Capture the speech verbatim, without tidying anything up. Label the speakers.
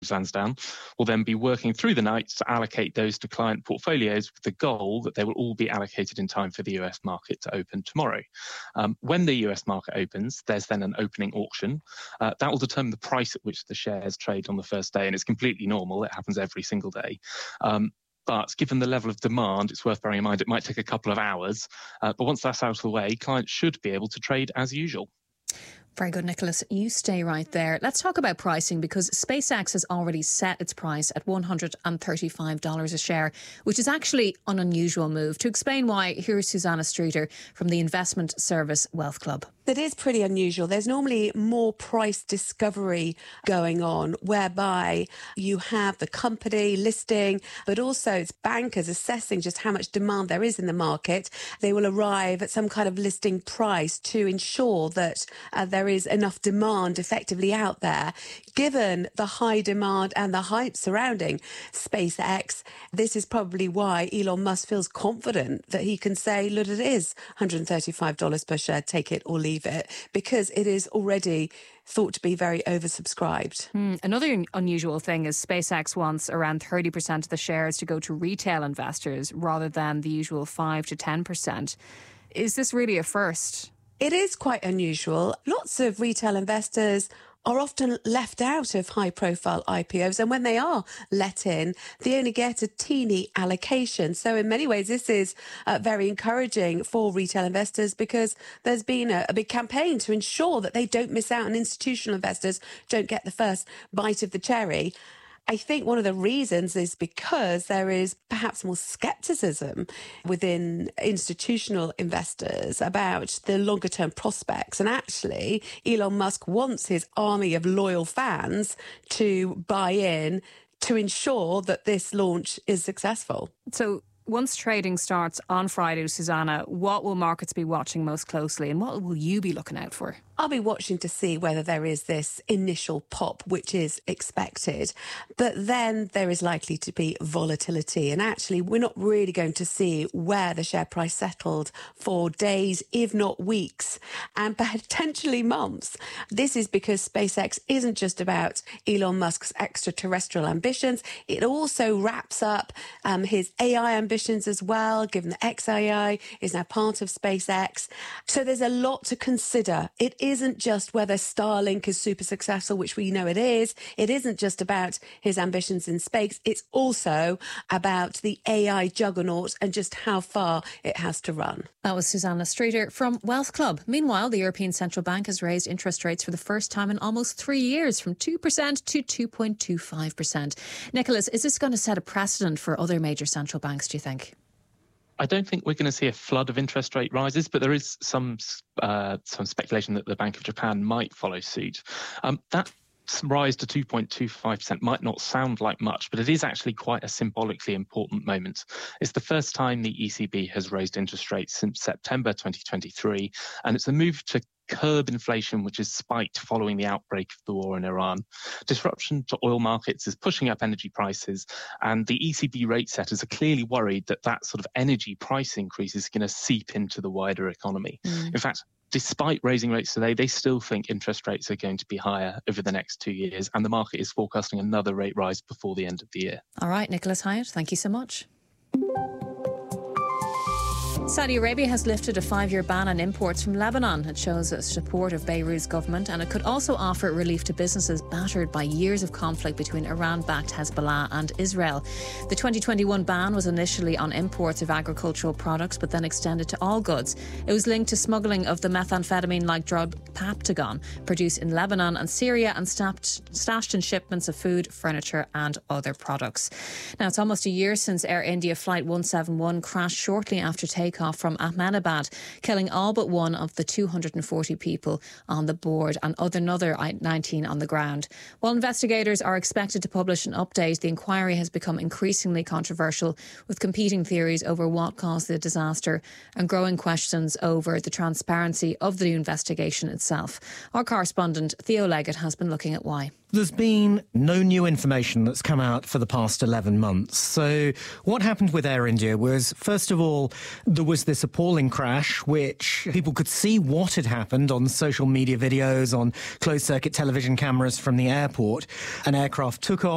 Speaker 1: Lansdowne, will then be working through the night to allocate those to client portfolios with the goal that they will all be allocated in time for the U S market to open tomorrow. Um, when the U S market opens, there's then an opening auction. Uh, that will determine the price at which the shares trade on the first day, and it's completely normal. It happens every single day. Um, But given the level of demand, it's worth bearing in mind it might take a couple of hours. Uh, but once that's out of the way, clients should be able to trade as usual.
Speaker 2: Very good, Nicholas. You stay right there. Let's talk about pricing, because SpaceX has already set its price at one hundred thirty-five dollars a share, which is actually an unusual move. To explain why, here's Susanna Streeter from the investment service Wealth Club.
Speaker 3: It is pretty unusual. There's normally more price discovery going on, whereby you have the company listing, but also it's bankers assessing just how much demand there is in the market. They will arrive at some kind of listing price to ensure that uh, there is enough demand effectively out there. Given the high demand and the hype surrounding SpaceX, this is probably why Elon Musk feels confident that he can say, look, it is one hundred thirty-five dollars per share, take it or leave it, because it is already thought to be very oversubscribed.
Speaker 2: Mm, another un- unusual thing is SpaceX wants around thirty percent of the shares to go to retail investors rather than the usual five to ten percent. Is this really a first?
Speaker 3: It is quite unusual. Lots of retail investors are often left out of high-profile I P Os, and when they are let in, they only get a teeny allocation. So in many ways, this is uh, very encouraging for retail investors, because there's been a, a big campaign to ensure that they don't miss out and institutional investors don't get the first bite of the cherry. I think one of the reasons is because there is perhaps more scepticism within institutional investors about the longer term prospects. And actually, Elon Musk wants his army of loyal fans to buy in to ensure that this launch is successful.
Speaker 2: So once trading starts on Friday, Susanna, what will markets be watching most closely, and what will you be looking out for?
Speaker 3: I'll be watching to see whether there is this initial pop, which is expected. But then there is likely to be volatility. And actually, we're not really going to see where the share price settled for days, if not weeks, and potentially months. This is because SpaceX isn't just about Elon Musk's extraterrestrial ambitions. It also wraps up um, his A I ambitions as well, given that X A I is now part of SpaceX. So there's a lot to consider. It is isn't just whether Starlink is super successful, which we know it is. It isn't just about his ambitions in space. It's also about the A I juggernaut and just how far it has to run.
Speaker 2: That was Susanna Streeter from Wealth Club. Meanwhile, the European Central Bank has raised interest rates for the first time in almost three years, from two percent to two point two five percent. Nicholas, is this going to set a precedent for other major central banks, do you think?
Speaker 1: I don't think we're going to see a flood of interest rate rises, but there is some uh, some speculation that the Bank of Japan might follow suit. Um, that rise to two point two five percent might not sound like much, but it is actually quite a symbolically important moment. It's the first time the E C B has raised interest rates since September twenty twenty-three, and it's a move to curb inflation, which has spiked following the outbreak of the war in Iran. Disruption to oil markets is pushing up energy prices, and the E C B rate setters are clearly worried that that sort of energy price increase is going to seep into the wider economy. Mm. In fact, despite raising rates today, they still think interest rates are going to be higher over the next two years, and the market is forecasting another rate rise before the end of the year.
Speaker 2: All right, Nicholas Hyatt, thank you so much. Saudi Arabia has lifted a five-year ban on imports from Lebanon. It shows a support of Beirut's government, and it could also offer relief to businesses battered by years of conflict between Iran-backed Hezbollah and Israel. The twenty twenty-one ban was initially on imports of agricultural products, but then extended to all goods. It was linked to smuggling of the methamphetamine-like drug Peptagon, produced in Lebanon and Syria, and stashed, stashed in shipments of food, furniture and other products. Now, it's almost a year since Air India Flight one seventy-one crashed shortly after takeoff from Ahmedabad, killing all but one of the two hundred forty people on the board and another nineteen on the ground. While investigators are expected to publish an update, the inquiry has become increasingly controversial, with competing theories over what caused the disaster and growing questions over the transparency of the investigation itself. Our correspondent Theo Leggett has been looking at why.
Speaker 4: There's been no new information that's come out for the past eleven months. So what happened with Air India was, first of all, there was this appalling crash, which people could see what had happened on social media videos, on closed-circuit television cameras from the airport. An aircraft took off.